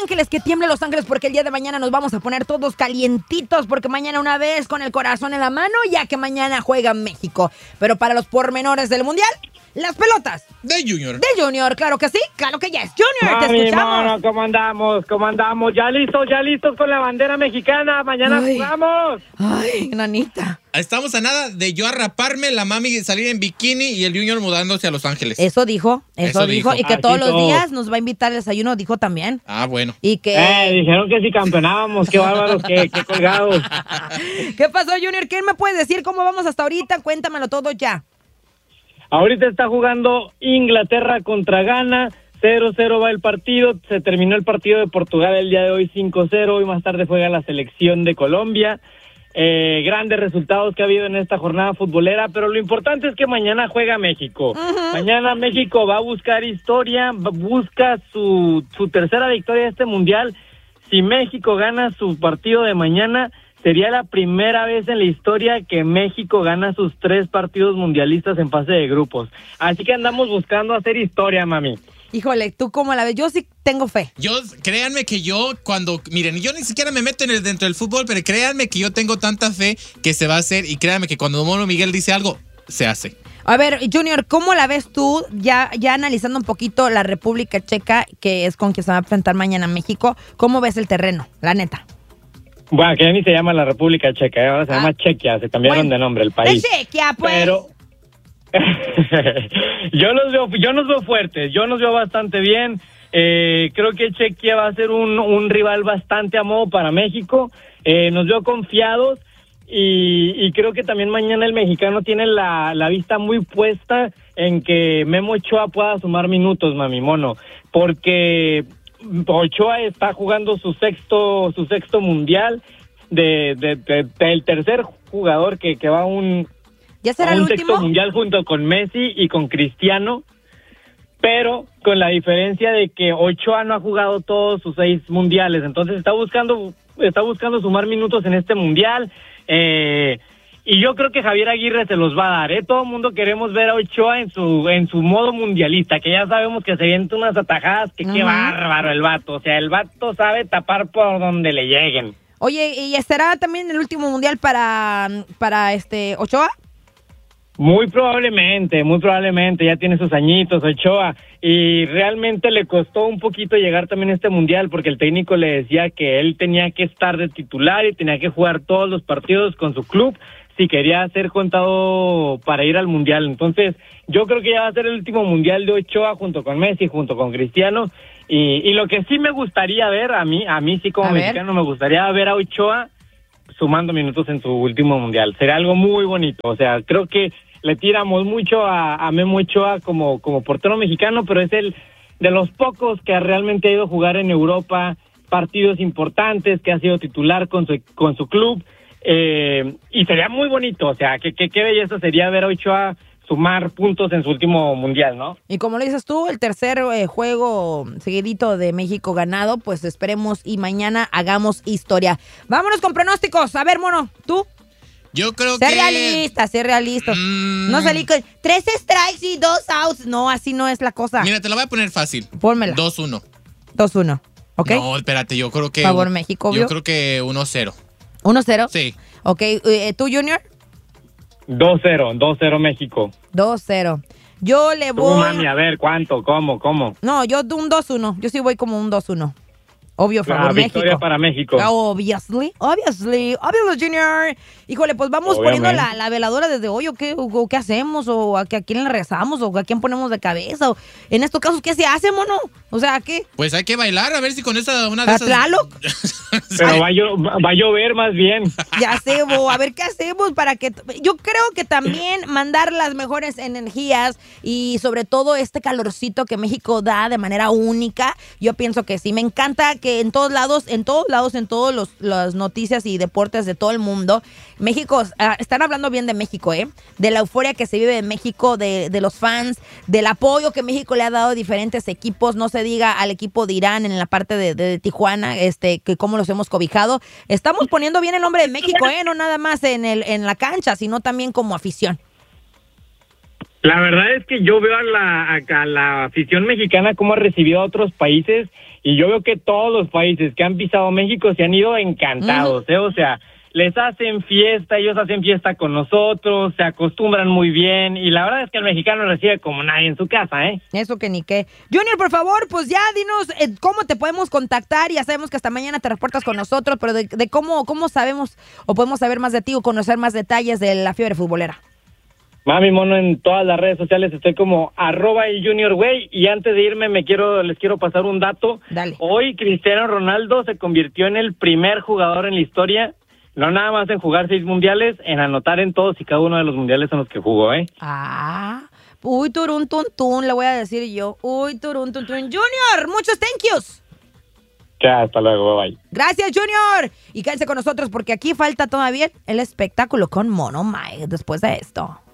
Ángeles, que tiemble Los Ángeles, porque el día de mañana nos vamos a poner todos calientitos, porque mañana una vez con el corazón en la mano, ya que mañana juega México. Pero para los pormenores del Mundial, las pelotas. De Junior. De Junior, claro que sí, claro que yes. Junior, te Mami, escuchamos. mono, ¿cómo andamos? Ya listos con la bandera mexicana. Mañana jugamos. Ay, nanita. Estamos a nada de yo arraparme, la mami salir en bikini y el Junior mudándose a Los Ángeles. Eso dijo. Y que todos los todo. días nos va a invitar al desayuno, dijo también. Ah, bueno. Y que... Dijeron que si campeonábamos, qué bárbaros, qué colgados. ¿Qué pasó, Junior? ¿Qué me puedes decir? ¿Cómo vamos hasta ahorita? Cuéntamelo todo ya. Ahorita está jugando Inglaterra contra Ghana. 0-0 va el partido. Se terminó el partido de Portugal el día de hoy 5-0. Hoy más tarde juega la selección de Colombia. Grandes resultados que ha habido en esta jornada futbolera, pero lo importante es que mañana juega México. Mañana México va a buscar historia, busca su tercera victoria de este mundial. Si México gana su partido de mañana, sería la primera vez en la historia que México gana sus 3 partidos mundialistas en fase de grupos. Así que andamos buscando hacer historia, mami. Híjole, ¿tú cómo la ves? Yo sí tengo fe. Créanme que miren, yo ni siquiera me meto dentro del fútbol, pero créanme que yo tengo tanta fe que se va a hacer, y créanme que cuando Mono Miguel dice algo, se hace. A ver, Junior, ¿cómo la ves tú? Ya analizando un poquito la República Checa, que es con quien se va a enfrentar mañana México, ¿cómo ves el terreno, la neta? Bueno, que ya ni se llama la República Checa, ahora se llama Chequia, se cambiaron de nombre el país. De Chequia, pues. Pero yo nos veo fuertes, yo nos veo bastante bien. Creo que Chequia va a ser un rival bastante a modo para México. Nos veo confiados y creo que también mañana el mexicano tiene la vista muy puesta en que Memo Ochoa pueda sumar minutos, mami mono, porque Ochoa está jugando su sexto mundial del tercer jugador que va a un sexto mundial junto con Messi y con Cristiano, pero con la diferencia de que Ochoa no ha jugado todos sus 6 mundiales, entonces está buscando sumar minutos en este mundial, y yo creo que Javier Aguirre se los va a dar, Todo el mundo queremos ver a Ochoa en su modo mundialista, que ya sabemos que se vienen unas atajadas, que qué bárbaro el vato, o sea, el vato sabe tapar por donde le lleguen. Oye, ¿y estará también el último mundial para Ochoa? Muy probablemente, ya tiene sus añitos Ochoa, y realmente le costó un poquito llegar también a este mundial, porque el técnico le decía que él tenía que estar de titular y tenía que jugar todos los partidos con su club si quería ser contado para ir al mundial. Entonces, yo creo que ya va a ser el último mundial de Ochoa junto con Messi, junto con Cristiano, y lo que sí me gustaría ver, a mí sí como mexicano, me gustaría ver a Ochoa sumando minutos en su último mundial. Sería algo muy bonito, o sea, creo que le tiramos mucho a Memo Ochoa como portero mexicano, pero es el de los pocos que realmente ha ido a jugar en Europa partidos importantes, que ha sido titular con su club, y sería muy bonito, o sea, qué belleza sería ver a Ochoa sumar puntos en su último mundial, ¿no? Y como lo dices tú, el tercer juego seguidito de México ganado, pues esperemos y mañana hagamos historia. Vámonos con pronósticos. A ver, mono, ¿tú? Yo creo Sé realista. No salí con 3 strikes y 2 outs. No, así no es la cosa. Mira, te la voy a poner fácil. Pónmela. 2-1. 2-1, ¿ok? No, espérate, yo creo que... Favor, México, yo creo que 1-0. 1-0. Sí. Ok, ¿tú, Junior? 2-0 México. 2-0. Yo le voy... Tú, mami, a ver, ¿cuánto? ¿Cómo? No, yo un 2-1. Yo sí voy como un 2-1. Obvio, favor, México. Victoria para México. Obviously, Junior. Híjole, pues vamos poniendo la veladora desde hoy, ¿o qué hacemos? ¿O a quién le rezamos? ¿O a quién ponemos de cabeza? ¿O en estos casos, qué se hace, mono? O sea, ¿qué? Pues hay que bailar, a ver si con una de esas... ¿Tlaloc? Pero va a llover más bien. Ya sé, a ver qué hacemos para que... Yo creo que también mandar las mejores energías y sobre todo este calorcito que México da de manera única. Yo pienso que sí, me encanta que en todas las noticias y deportes de todo el mundo, México, están hablando bien de México, de la euforia que se vive en México, de los fans, del apoyo que México le ha dado a diferentes equipos, no se diga al equipo de Irán en la parte de Tijuana, que cómo los hemos cobijado. Estamos poniendo bien el nombre de México, no nada más en la cancha, sino también como afición. La verdad es que yo veo a la afición mexicana cómo ha recibido a otros países y yo veo que todos los países que han pisado México se han ido encantados, O sea, les hacen fiesta, ellos hacen fiesta con nosotros, se acostumbran muy bien y la verdad es que el mexicano recibe como nadie en su casa, Eso que ni qué. Junior, por favor, pues ya dinos cómo te podemos contactar. Ya sabemos que hasta mañana te reportas con nosotros, pero de cómo sabemos o podemos saber más de ti o conocer más detalles de la fiebre futbolera. Mami Mono, en todas las redes sociales estoy como @elJuniorGüey y antes de irme les quiero pasar un dato. Dale. Hoy Cristiano Ronaldo se convirtió en el primer jugador en la historia, no nada más en jugar 6 mundiales, en anotar en todos y cada uno de los mundiales en los que jugó, Uy, turun, tun, tun, le voy a decir yo. Uy, turun, tun, tun. Junior, muchos thank yous. Ya, hasta luego, bye. Gracias, Junior. Y quédense con nosotros porque aquí falta todavía el espectáculo con Mono Mike después de esto.